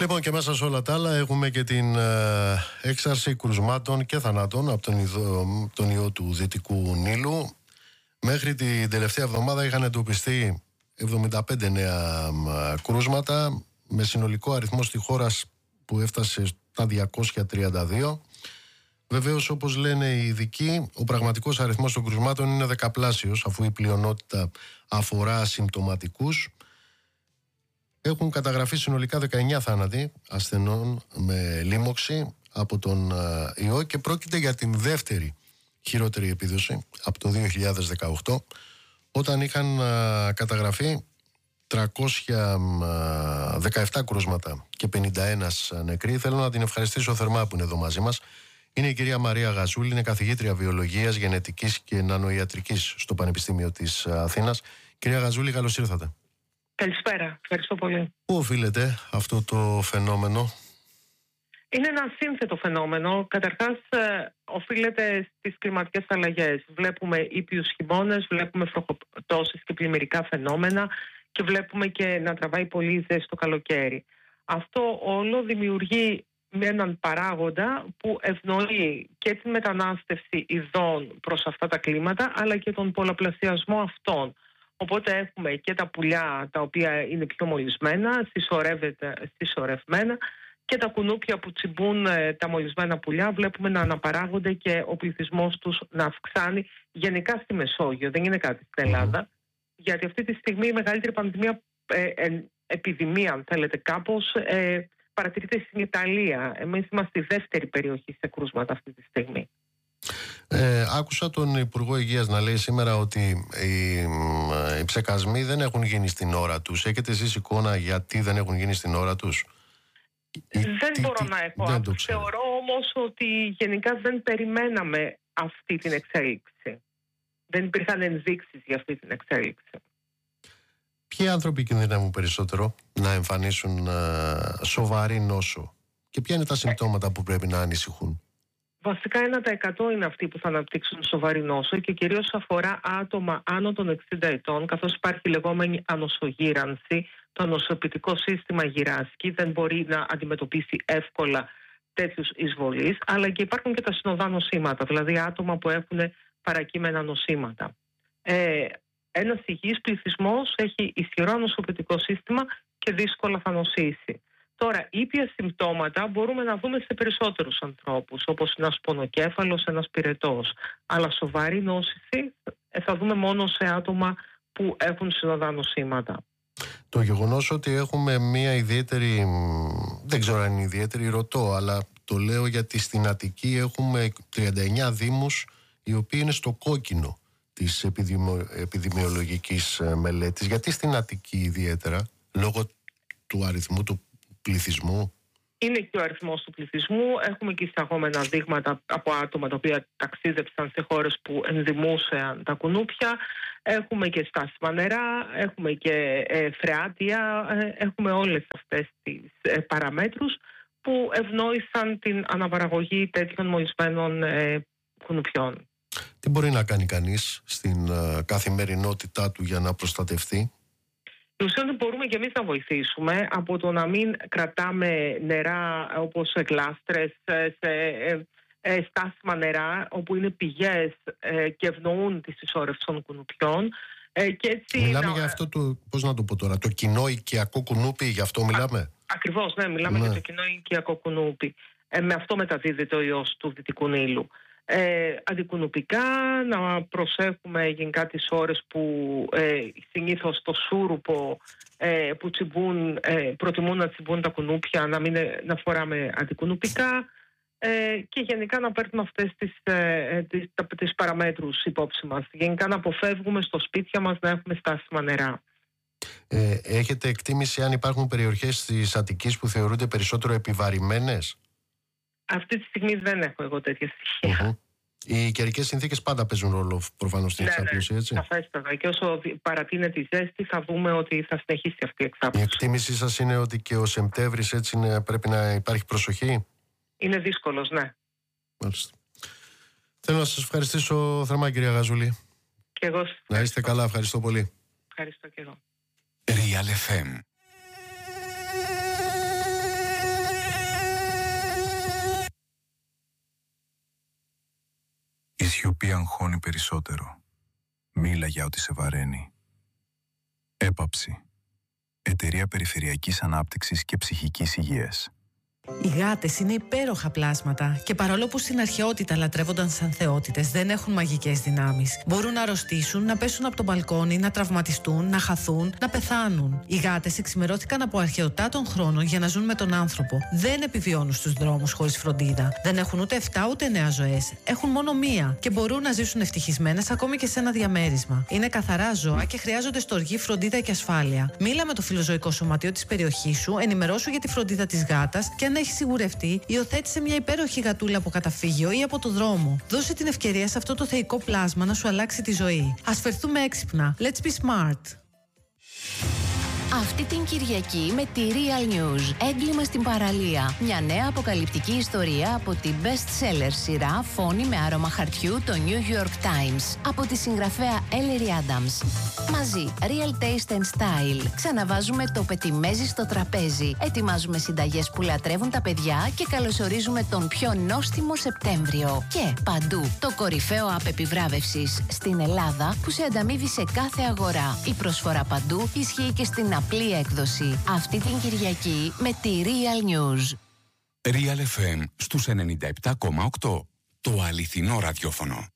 Λοιπόν, και μέσα σε όλα τα άλλα έχουμε και την έξαρση κρουσμάτων και θανάτων από τον ιό του Δυτικού Νείλου. Μέχρι την τελευταία εβδομάδα είχαν εντοπιστεί 75 νέα κρούσματα, με συνολικό αριθμό στη χώρα που έφτασε στα 232. Βεβαίως, όπως λένε οι ειδικοί, ο πραγματικός αριθμός των κρουσμάτων είναι δεκαπλάσιος, αφού η πλειονότητα αφορά ασυμπτωματικούς. Έχουν καταγραφεί συνολικά 19 θάνατοι ασθενών με λίμωξη από τον ιό και πρόκειται για την δεύτερη χειρότερη επίδοση από το 2018, όταν είχαν καταγραφεί 317 κρούσματα και 51 νεκροί. Θέλω να την ευχαριστήσω θερμά που είναι εδώ μαζί μας. Είναι η κυρία Μαρία Γαζούλη, είναι καθηγήτρια βιολογίας, γενετικής και νανοϊατρικής στο Πανεπιστήμιο της Αθήνας. Κυρία Γαζούλη, καλώς ήρθατε. Καλησπέρα, ευχαριστώ πολύ. Πού οφείλεται αυτό το φαινόμενο? Είναι ένα σύνθετο φαινόμενο. Καταρχάς, οφείλεται στις κλιματικές αλλαγές. Βλέπουμε ήπιους χειμώνες, βλέπουμε βροχοπτώσεις και πλημμυρικά φαινόμενα και βλέπουμε και να τραβάει πολύ ζέστη το καλοκαίρι. Αυτό όλο δημιουργεί με έναν παράγοντα που ευνοεί και τη μετανάστευση ειδών προς αυτά τα κλίματα, αλλά και τον πολλαπλασιασμό αυτών. Οπότε έχουμε και τα πουλιά τα οποία είναι πιο μολυσμένα, συσσωρευμένα, και τα κουνούπια που τσιμπούν τα μολυσμένα πουλιά βλέπουμε να αναπαράγονται και ο πληθυσμός τους να αυξάνει γενικά στη Μεσόγειο. Δεν είναι κάτι στην Ελλάδα, γιατί αυτή τη στιγμή η μεγαλύτερη επιδημία, αν θέλετε κάπως, παρατηρείται στην Ιταλία. Εμείς είμαστε η δεύτερη περιοχή σε κρούσματα αυτή τη στιγμή. Άκουσα τον Υπουργό Υγείας να λέει σήμερα ότι οι ψεκασμοί δεν έχουν γίνει στην ώρα τους. Έχετε εσείς εικόνα γιατί δεν έχουν γίνει στην ώρα τους? Δεν μπορώ να έχω. Θεωρώ όμως ότι γενικά δεν περιμέναμε αυτή την εξέλιξη. Δεν υπήρχαν ενδείξεις για αυτή την εξέλιξη. Ποιοι άνθρωποι κινδυνεύουν περισσότερο να εμφανίσουν σοβαρή νόσο και ποια είναι τα συμπτώματα που πρέπει να ανησυχούν? Βασικά 1% είναι αυτοί που θα αναπτύξουν σοβαρή νόσο και κυρίως αφορά άτομα άνω των 60 ετών, καθώς υπάρχει λεγόμενη ανοσογύρανση. Το ανοσοποιητικό σύστημα γυράσκει, δεν μπορεί να αντιμετωπίσει εύκολα τέτοιους εισβολείς, αλλά και υπάρχουν και τα συνοδά νοσήματα, δηλαδή άτομα που έχουν παρακείμενα νοσήματα. Ένας υγιής πληθυσμός έχει ισχυρό ανοσοποιητικό σύστημα και δύσκολα θα νοσήσει. Τώρα, ήπια συμπτώματα μπορούμε να δούμε σε περισσότερους ανθρώπους, όπως ένας πονοκέφαλος, ένας πυρετός. Αλλά σοβαρή νόσηση θα δούμε μόνο σε άτομα που έχουν συνοδά νοσήματα. Το γεγονός ότι έχουμε μια ιδιαίτερη, δεν ξέρω αν είναι ιδιαίτερη, ρωτώ, αλλά το λέω γιατί στην Αττική έχουμε 39 δήμους οι οποίοι είναι στο κόκκινο της επιδημιολογικής μελέτης. Γιατί στην Αττική ιδιαίτερα, λόγω του αριθμού του πληθυσμού? Είναι και ο αριθμός του πληθυσμού. Έχουμε και εισαγόμενα δείγματα από άτομα τα οποία ταξίδεψαν σε χώρες που ενδημούσαν τα κουνούπια. Έχουμε και στάσιμα νερά, έχουμε και φρεάτια, έχουμε όλες αυτές τις παραμέτρους που ευνόησαν την αναπαραγωγή τέτοιων μολυσμένων κουνουπιών. Τι μπορεί να κάνει κανείς στην καθημερινότητά του για να προστατευτεί? Ουσιαστικά μπορούμε και εμείς να βοηθήσουμε από το να μην κρατάμε νερά όπως γλάστρες σε στάσιμα νερά όπου είναι πηγές και ευνοούν τη συσσόρευση των κουνουπιών. Και έτσι μιλάμε για αυτό το, πώς να το πω τώρα, το κοινό οικιακό κουνούπι, γι' αυτό μιλάμε? Ακριβώς, ναι, μιλάμε για το κοινό οικιακό κουνούπι. Με αυτό μεταδίδεται ο ιός του Δυτικού Νείλου. Αντικουνουπικά, να προσέχουμε γενικά τις ώρες που συνήθως το σούρουπο που τσιμπούν, προτιμούν να τσιμπούν τα κουνούπια, να φοράμε αντικουνουπικά και γενικά να παίρνουμε αυτές τις παραμέτρους υπόψη μας. Γενικά να αποφεύγουμε στο σπίτια μας να έχουμε στάσιμα νερά. Έχετε εκτίμηση αν υπάρχουν περιοχές της Αττικής που θεωρούνται περισσότερο επιβαρημένες? Αυτή τη στιγμή δεν έχω εγώ τέτοια στοιχεία. Οι καιρικές συνθήκες πάντα παίζουν ρόλο προφανώς στην εξάπλωση, έτσι? Σαφέστατα. Και όσο παρατείνεται η ζέστη θα δούμε ότι θα συνεχίσει αυτή η εξάπλωση. Η εκτίμησή σας είναι ότι και ο Σεπτέμβρης έτσι πρέπει να υπάρχει προσοχή? Είναι δύσκολος, ναι. Μάλιστα. Θέλω να σας ευχαριστήσω θερμά, κυρία Γαζούλη. Και εγώ να είστε καλά, ευχαριστώ πολύ. Ευχαριστώ και εγώ. Real FM σιωπή αγχώνει περισσότερο. Μίλα για ό,τι σε βαραίνει. Έπαψη. Εταιρεία Περιφερειακής Ανάπτυξης και Ψυχικής Υγείας. Οι γάτες είναι υπέροχα πλάσματα και παρόλο που στην αρχαιότητα λατρεύονταν σαν θεότητες, δεν έχουν μαγικές δυνάμεις. Μπορούν να αρρωστήσουν, να πέσουν από το μπαλκόνι, να τραυματιστούν, να χαθούν, να πεθάνουν. Οι γάτες εξημερώθηκαν από αρχαιοτά των χρόνων για να ζουν με τον άνθρωπο. Δεν επιβιώνουν στους δρόμους χωρίς φροντίδα. Δεν έχουν ούτε 7 ούτε 9 ζωές. Έχουν μόνο μία και μπορούν να ζήσουν ευτυχισμένες ακόμη και σε ένα διαμέρισμα. Είναι καθαρά ζώα και χρειάζονται στοργή, φροντίδα και ασφάλεια. Μίλα με το φιλοζωικό σωματείο της περιοχής σου, ενημερώσου για τη φροντίδα της γάτας και αν έχει σιγουρευτεί, υιοθέτησε μια υπέροχη γατούλα από καταφύγιο ή από το δρόμο. Δώσε την ευκαιρία σε αυτό το θεϊκό πλάσμα να σου αλλάξει τη ζωή. Ας φερθούμε έξυπνα. Let's be smart. Αυτή την Κυριακή με τη Real News. Έγκλημα στην παραλία. Μια νέα αποκαλυπτική ιστορία από την best-seller σειρά Φόνη με άρωμα χαρτιού, το New York Times. Από τη συγγραφέα Ellery Adams. Μαζί, Real Taste and Style. Ξαναβάζουμε το πετιμέζι στο τραπέζι. Ετοιμάζουμε συνταγές που λατρεύουν τα παιδιά και καλωσορίζουμε τον πιο νόστιμο Σεπτέμβριο. Και παντού, το κορυφαίο app επιβράβευσης στην Ελλάδα που σε ανταμείβει σε κάθε αγορά. Η προσφορά παντού ισχύει και στην απλή έκδοση. Αυτή την Κυριακή με τη Real News. Real FM στους 97,8. Το αληθινό ραδιόφωνο.